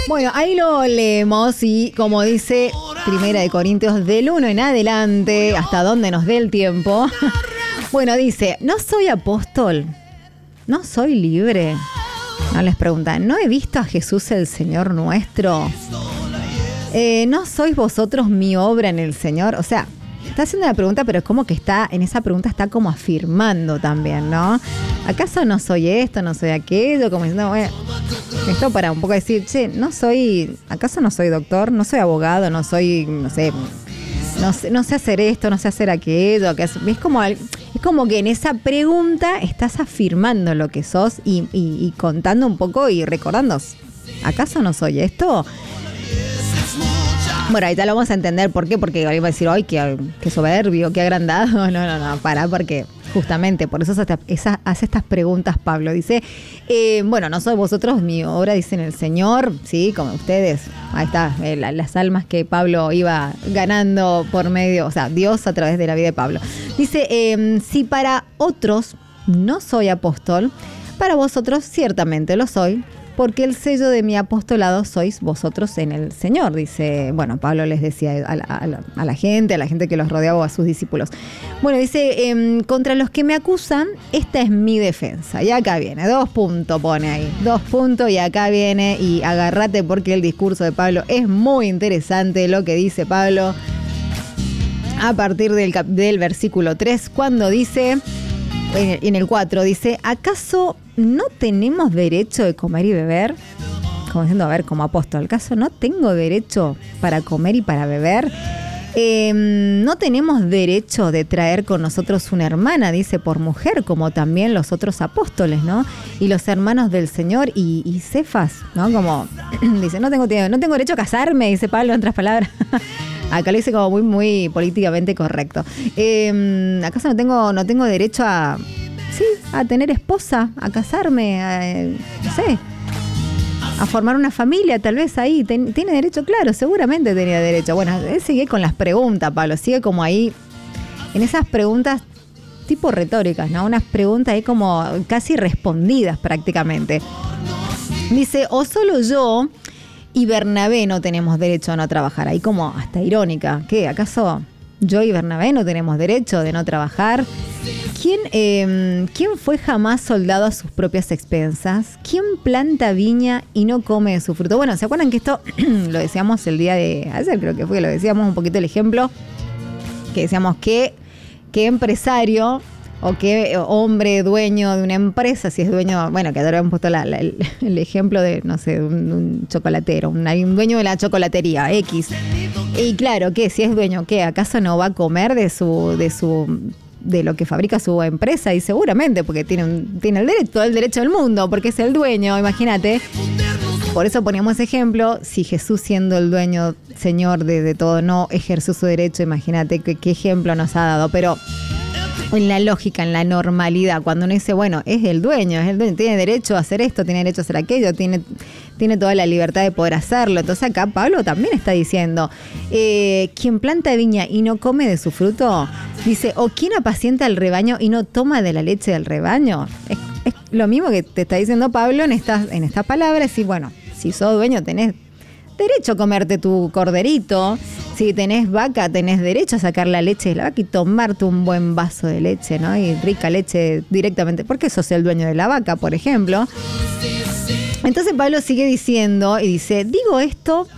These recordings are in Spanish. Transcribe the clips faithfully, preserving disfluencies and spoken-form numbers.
Bueno, ahí lo leemos y como dice Primera de Corintios, del uno en adelante, hasta donde nos dé el tiempo. Bueno, dice, no soy apóstol, no soy libre. No les preguntan, ¿no he visto a Jesús el Señor nuestro? Eh, ¿No sois vosotros mi obra en el Señor? O sea, está haciendo la pregunta, pero es como que está, en esa pregunta está como afirmando también, ¿no? ¿Acaso no soy esto, no soy aquello? Como diciendo, bueno, esto para un poco decir, che, no soy, ¿acaso no soy doctor? No soy abogado, no soy, no sé, no sé, no sé hacer esto, no sé hacer aquello. Que es, es, como, es como que en esa pregunta estás afirmando lo que sos y, y, y contando un poco y recordando, ¿acaso no soy esto? Bueno, ahorita lo vamos a entender por qué, porque alguien va a decir, ¡ay, qué, qué soberbio, qué agrandado! No, no, no, para, porque justamente por eso hace, esa, hace estas preguntas Pablo. Dice, eh, bueno, no sois vosotros mi obra, dicen el Señor, ¿sí? Como ustedes, ahí está, eh, la, las almas que Pablo iba ganando por medio, o sea, Dios a través de la vida de Pablo. Dice, eh, si para otros no soy apóstol, para vosotros ciertamente lo soy, porque el sello de mi apostolado sois vosotros en el Señor, dice, bueno, Pablo les decía a la, a la, a la gente, a la gente que los rodeaba, a sus discípulos. Bueno, dice, eh, contra los que me acusan, esta es mi defensa. Y acá viene, dos puntos pone ahí, dos puntos y acá viene, y agárrate porque el discurso de Pablo es muy interesante, lo que dice Pablo a partir del, del versículo tres, cuando dice, en el cuatro, dice, ¿acaso no tenemos derecho de comer y beber? Como diciendo, a ver, como apóstol, ¿acaso no tengo derecho para comer y para beber? Eh, no tenemos derecho de traer con nosotros una hermana, dice, por mujer, como también los otros apóstoles, ¿no? Y los hermanos del Señor y, y Cefas, ¿no? Como dice, no tengo, no tengo derecho a casarme, dice Pablo, en otras palabras. Acá lo dice como muy, muy políticamente correcto. Eh, ¿Acaso no tengo, no tengo derecho a, sí, a tener esposa, a casarme, a, no sé, a formar una familia, tal vez ahí? Ten, ¿Tiene derecho? Claro, seguramente tenía derecho. Bueno, él sigue con las preguntas, Pablo, sigue como ahí, en esas preguntas tipo retóricas, ¿no? Unas preguntas ahí como casi respondidas prácticamente. Dice, o solo yo y Bernabé no tenemos derecho a no trabajar. Ahí como hasta irónica. ¿Qué? ¿Acaso yo y Bernabé no tenemos derecho de no trabajar? ¿Quién, eh, ¿Quién fue jamás soldado a sus propias expensas? ¿Quién planta viña y no come de su fruto? Bueno, ¿se acuerdan que esto lo decíamos el día de ayer? Creo que fue, lo decíamos un poquito el ejemplo. Que decíamos que, que empresario o qué hombre dueño de una empresa, si es dueño, bueno, que ahora hemos puesto la, la, el, el ejemplo de, no sé, un, un chocolatero, un, un dueño de la chocolatería X. Y claro, ¿qué? Si es dueño, ¿qué? ¿Acaso no va a comer de su, de su, de lo que fabrica su empresa? Y seguramente, porque tiene, un, tiene el derecho, todo el derecho del mundo, porque es el dueño, imagínate. Por eso poníamos ese ejemplo, si Jesús siendo el dueño, Señor de, de todo, no ejerció su derecho, imagínate qué, qué ejemplo nos ha dado. Pero en la lógica, en la normalidad, cuando uno dice, bueno, es el dueño, es el dueño, tiene derecho a hacer esto, tiene derecho a hacer aquello, tiene, tiene toda la libertad de poder hacerlo. Entonces acá Pablo también está diciendo, eh, quien planta viña y no come de su fruto, dice, o quien apacienta el rebaño y no toma de la leche del rebaño. Es, es lo mismo que te está diciendo Pablo en estas, en estas palabras, y bueno, si sos dueño tenés derecho a comerte tu corderito. Si tenés vaca, tenés derecho a sacar la leche de la vaca y tomarte un buen vaso de leche, ¿no? Y rica leche directamente, porque sos el dueño de la vaca, por ejemplo. Entonces Pablo sigue diciendo y dice, digo esto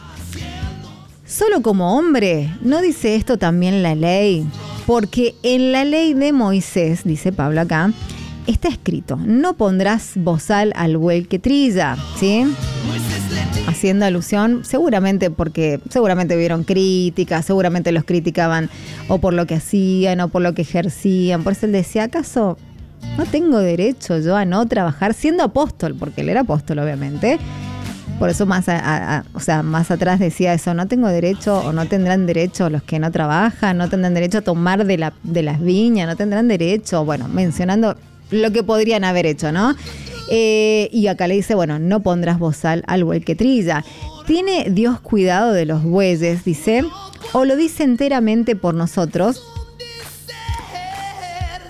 solo como hombre, ¿no dice esto también la ley? Porque en la ley de Moisés, dice Pablo acá, está escrito, no pondrás bozal al buey que trilla, ¿sí? Haciendo alusión, seguramente porque seguramente vieron críticas, seguramente los criticaban o por lo que hacían o por lo que ejercían. Por eso él decía, ¿acaso no tengo derecho yo a no trabajar siendo apóstol? Porque él era apóstol, obviamente. Por eso más, a, a, o sea, más atrás decía eso, no tengo derecho o no tendrán derecho los que no trabajan, no tendrán derecho a tomar de, la, de las viñas, no tendrán derecho, bueno, mencionando lo que podrían haber hecho, ¿no? Eh, y acá le dice, bueno, no pondrás bozal al buey que trilla. ¿Tiene Dios cuidado de los bueyes? Dice, o lo dice enteramente por nosotros.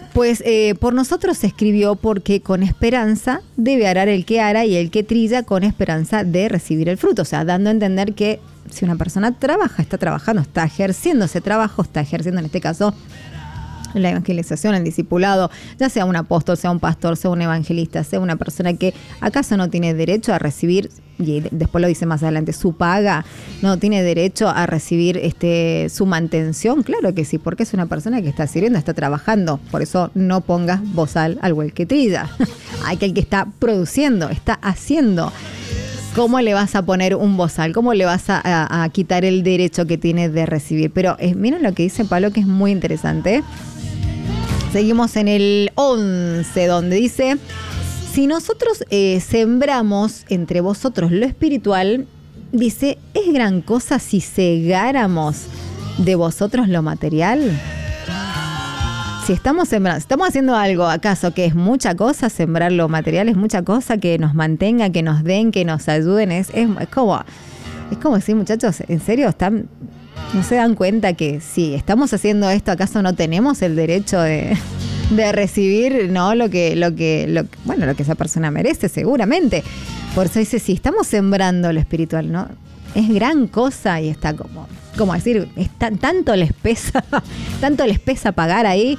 Pues eh, por nosotros se escribió porque con esperanza debe arar el que ara y el que trilla con esperanza de recibir el fruto. O sea, dando a entender que si una persona trabaja, está trabajando, está ejerciendo ese trabajo, está ejerciendo en este caso la evangelización, el discipulado, ya sea un apóstol, sea un pastor, sea un evangelista, sea una persona que acaso no tiene derecho a recibir, y después lo dice más adelante, su paga, no tiene derecho a recibir este su mantención. Claro que sí, porque es una persona que está sirviendo, está trabajando. Por eso no pongas bozal al güey que trilla. Hay que el que está produciendo, está haciendo. ¿Cómo le vas a poner un bozal? ¿Cómo le vas a, a, a quitar el derecho que tiene de recibir? Pero eh, miren lo que dice Pablo, que es muy interesante. Seguimos en el once, donde dice: si nosotros eh, sembramos entre vosotros lo espiritual, dice, ¿es gran cosa si segáramos de vosotros lo material? Si estamos sembrando, estamos haciendo algo, ¿acaso que es mucha cosa sembrar lo material? Es mucha cosa que nos mantenga, que nos den, que nos ayuden. Es, es, es como, es como decir, muchachos, ¿en serio están? ¿No se dan cuenta que si estamos haciendo esto, acaso no tenemos el derecho de, de recibir, no lo que, lo que, lo, bueno, lo que esa persona merece, seguramente? Por eso dice, si estamos sembrando lo espiritual, ¿no? Es gran cosa y está como, como decir, está, tanto les pesa, tanto les pesa pagar ahí.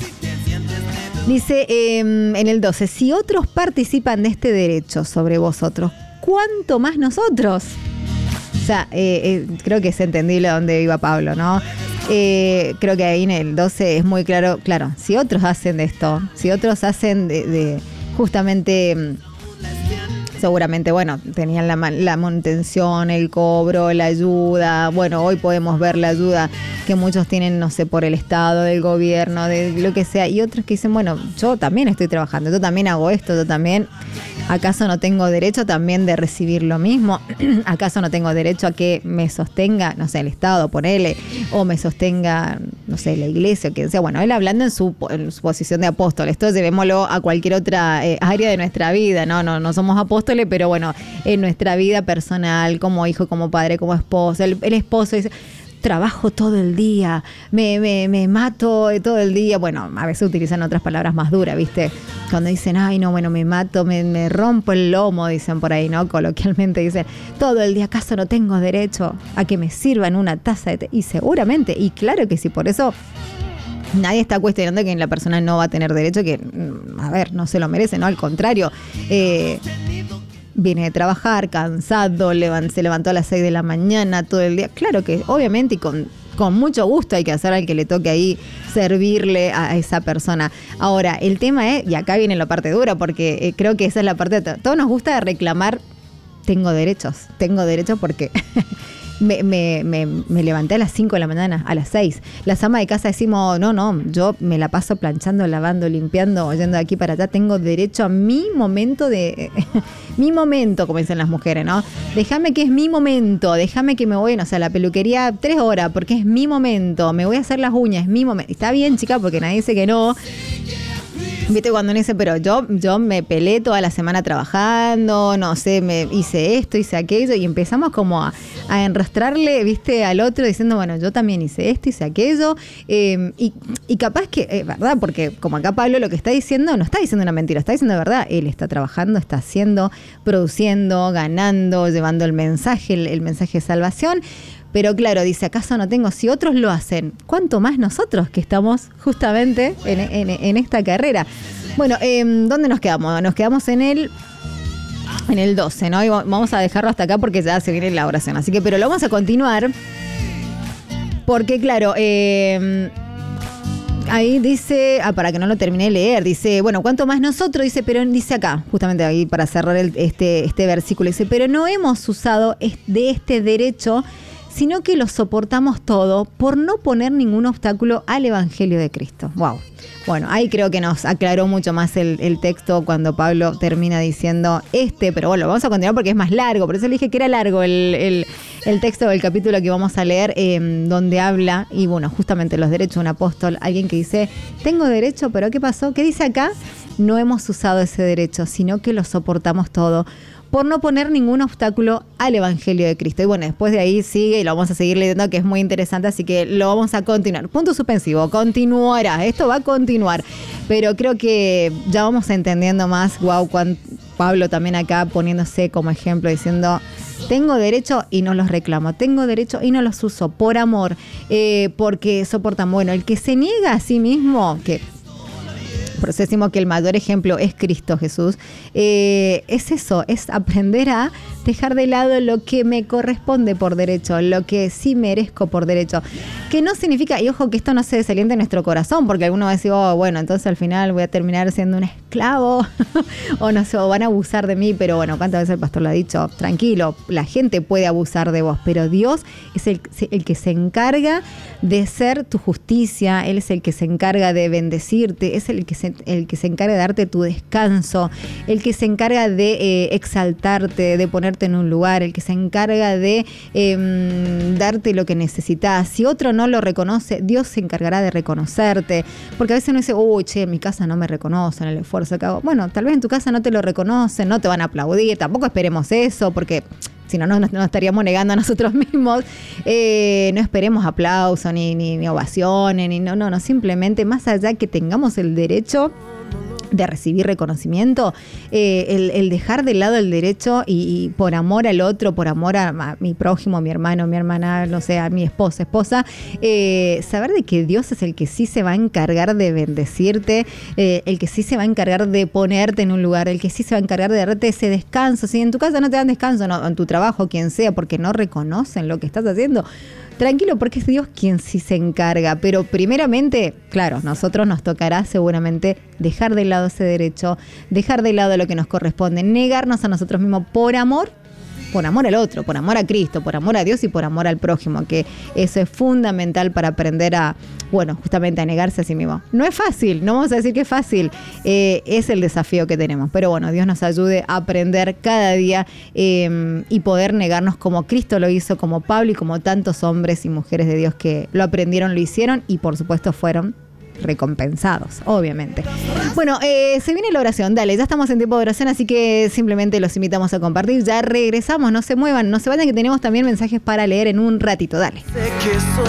Dice eh, en el doce, si otros participan de este derecho sobre vosotros, ¿cuánto más nosotros? O sea, eh, eh, creo que es entendible a dónde iba Pablo, ¿no? Eh, creo que ahí en el doce es muy claro, claro, si otros hacen de esto, si otros hacen de, de justamente, seguramente, bueno, tenían la, la manutención, el cobro, la ayuda, bueno, hoy podemos ver la ayuda que muchos tienen, no sé, por el Estado, del gobierno, de lo que sea, y otros que dicen, bueno, yo también estoy trabajando, yo también hago esto, yo también... ¿Acaso no tengo derecho también de recibir lo mismo? ¿Acaso no tengo derecho a que me sostenga, no sé, el Estado, ponele, o me sostenga, no sé, la iglesia, o quien sea? Bueno, él hablando en su, en su posición de apóstol, esto llevémoslo a cualquier otra eh, área de nuestra vida, ¿no? No, no somos apóstoles, pero bueno, en nuestra vida personal, como hijo, como padre, como esposo, el, el esposo dice... trabajo todo el día, me, me, me mato todo el día. Bueno, a veces utilizan otras palabras más duras, ¿viste? Cuando dicen, ay, no, bueno, me mato, me, me rompo el lomo, dicen por ahí, ¿no? Coloquialmente dicen, todo el día, ¿acaso no tengo derecho a que me sirvan una taza de té? Y seguramente, y claro que sí, por eso... Nadie está cuestionando que la persona no va a tener derecho, que, a ver, no se lo merece, ¿no? Al contrario, eh... viene de trabajar, cansado, levant, se levantó a las seis de la mañana, todo el día. Claro que, obviamente, y con, con mucho gusto hay que hacer al que le toque ahí servirle a esa persona. Ahora, el tema es, y acá viene la parte dura, porque eh, creo que esa es la parte de... Todos nos gusta reclamar, tengo derechos, tengo derechos porque... Me, me, me, me levanté a las cinco de la mañana, a las seis. Las amas de casa decimos, no, no, yo me la paso planchando, lavando, limpiando, yendo de aquí para allá. Tengo derecho a mi momento de... mi momento, como dicen las mujeres, ¿no? Déjame que es mi momento, déjame que me voy, no sé, a la peluquería tres horas, porque es mi momento. Me voy a hacer las uñas, es mi momento. Está bien, chica, porque nadie dice que no. Viste cuando uno dice, pero yo, yo me pelé toda la semana trabajando, no sé, me hice esto, hice aquello, y empezamos como a, a enrostrarle, viste, al otro diciendo, bueno, yo también hice esto, hice aquello, eh, y, y capaz que, eh, verdad, porque como acá Pablo lo que está diciendo, no está diciendo una mentira, está diciendo verdad, él está trabajando, está haciendo, produciendo, ganando, llevando el mensaje, el, el mensaje de salvación. Pero claro, dice, ¿acaso no tengo? Si otros lo hacen, ¿cuánto más nosotros que estamos justamente en, en, en esta carrera? Bueno, eh, ¿dónde nos quedamos? Nos quedamos en el, en el doce, ¿no? Y vamos a dejarlo hasta acá porque ya se viene la oración. Así que, pero lo vamos a continuar porque, claro, eh, ahí dice, ah, para que no lo termine de leer, dice, bueno, ¿cuánto más nosotros? Dice, pero dice acá, justamente ahí para cerrar el, este, este versículo, dice, pero no hemos usado de este derecho, sino que lo soportamos todo por no poner ningún obstáculo al Evangelio de Cristo. Wow. Bueno, ahí creo que nos aclaró mucho más el, el texto cuando Pablo termina diciendo este, pero bueno, vamos a continuar porque es más largo, por eso le dije que era largo el, el, el texto del capítulo que vamos a leer, eh, donde habla, y bueno, justamente los derechos de un apóstol, alguien que dice, tengo derecho, pero ¿qué pasó? ¿Qué dice acá? No hemos usado ese derecho, sino que lo soportamos todo, por no poner ningún obstáculo al Evangelio de Cristo. Y bueno, después de ahí sigue y lo vamos a seguir leyendo, que es muy interesante, así que lo vamos a continuar. Punto suspensivo, continuará, esto va a continuar, pero creo que ya vamos entendiendo más, wow, cuando Pablo también acá poniéndose como ejemplo, diciendo, tengo derecho y no los reclamo, tengo derecho y no los uso por amor, eh, porque soportan. Bueno, el que se niega a sí mismo, que por eso decimos que el mayor ejemplo es Cristo Jesús, eh, es eso, es aprender a dejar de lado lo que me corresponde por derecho, lo que sí merezco por derecho, que no significa, y ojo que esto no se desaliente en nuestro corazón, porque alguno va a decir, oh, bueno, entonces al final voy a terminar siendo un esclavo, o no sé, o van a abusar de mí, pero bueno, cuántas veces el pastor lo ha dicho, tranquilo, la gente puede abusar de vos, pero Dios es el, el que se encarga de ser tu justicia, Él es el que se encarga de bendecirte, es el que se, el que se encarga de darte tu descanso, el que se encarga de eh, exaltarte, de ponerte en un lugar, el que se encarga de eh, darte lo que necesitas. Si otro no lo reconoce, Dios se encargará de reconocerte, porque a veces uno dice, uy, che, en mi casa no me reconocen el esfuerzo que hago. Bueno, tal vez en tu casa no te lo reconocen, no te van a aplaudir, tampoco esperemos eso, porque si no, no nos estaríamos negando a nosotros mismos. Eh, no esperemos aplausos, ni, ni, ni ovaciones, ni no, no, no, simplemente más allá que tengamos el derecho de recibir reconocimiento, eh, el, el dejar de lado el derecho y, y por amor al otro, por amor a, a mi prójimo, mi hermano, mi hermana, no sé, a mi esposa, esposa, eh, saber de que Dios es el que sí se va a encargar de bendecirte, eh, el que sí se va a encargar de ponerte en un lugar, el que sí se va a encargar de darte ese descanso. Si en tu casa no te dan descanso, no, en tu trabajo, quien sea, porque no reconocen lo que estás haciendo, tranquilo, porque es Dios quien sí se encarga. Pero primeramente, claro, nosotros nos tocará seguramente dejar de lado ese derecho, dejar de lado lo que nos corresponde, negarnos a nosotros mismos por amor, por amor al otro, por amor a Cristo, por amor a Dios y por amor al prójimo, que eso es fundamental para aprender a, bueno, justamente a negarse a sí mismo. No es fácil, no vamos a decir que es fácil, eh, es el desafío que tenemos, pero bueno, Dios nos ayude a aprender cada día eh, y poder negarnos como Cristo lo hizo, como Pablo y como tantos hombres y mujeres de Dios que lo aprendieron, lo hicieron y por supuesto fueron recompensados, obviamente. Bueno, eh, se viene la oración, dale, ya estamos en tiempo de oración, así que simplemente los invitamos a compartir. Ya regresamos, no se muevan, no se vayan, que tenemos también mensajes para leer en un ratito, dale.